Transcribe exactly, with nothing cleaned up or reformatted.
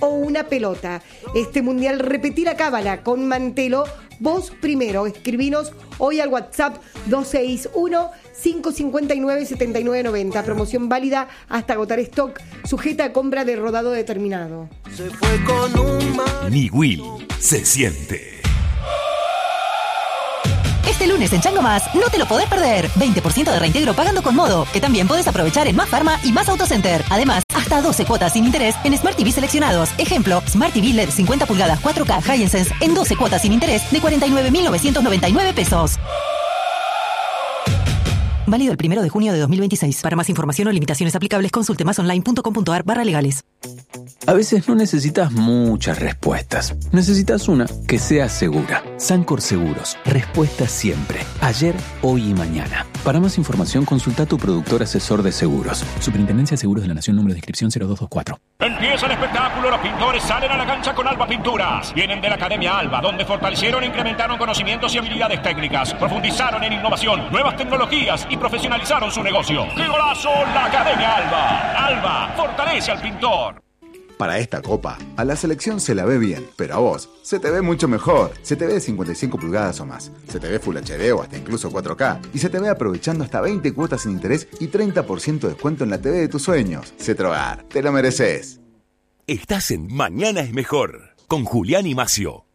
o una pelota. Este mundial repetí la cábala con Mantelo. Vos primero, escribinos hoy al WhatsApp dos seis uno, cinco cinco nueve, siete nueve nueve cero. Promoción válida hasta agotar stock, sujeta a compra de rodado determinado. Se fue con un mar... Niwil se siente. Este lunes en Chango Más, no te lo podés perder. veinte por ciento de reintegro pagando con Modo, que también podés aprovechar en Más Pharma y Más Autocenter. Además, hasta doce cuotas sin interés en Smart T V seleccionados. Ejemplo, Smart T V L E D cincuenta pulgadas cuatro K Hisense en doce cuotas sin interés de cuarenta y nueve mil novecientos noventa y nueve pesos. Válido el primero de junio de dos mil veintiséis. Para más información o limitaciones aplicables, consulte másonline.com.ar barra legales. A veces no necesitas muchas respuestas. Necesitas una que sea segura. Sancor Seguros. Respuesta siempre. Ayer, hoy y mañana. Para más información, consulta a tu productor asesor de seguros. Superintendencia de Seguros de la Nación, número de inscripción cero dos dos cuatro. Empieza el espectáculo, los pintores salen a la cancha con Alba Pinturas. Vienen de la Academia Alba, donde fortalecieron e incrementaron conocimientos y habilidades técnicas, profundizaron en innovación, nuevas tecnologías y profesionalizaron su negocio. ¡Qué golazo! La Academia Alba. Alba, fortalece al pintor. Para esta copa, a la selección se la ve bien, pero a vos se te ve mucho mejor. Se te ve de cincuenta y cinco pulgadas o más, se te ve Full H D o hasta incluso cuatro K, y se te ve aprovechando hasta veinte cuotas sin interés y treinta por ciento de descuento en la T V de tus sueños. Cetrogar, te lo mereces. Estás en Mañana es Mejor, con Julián y Macio.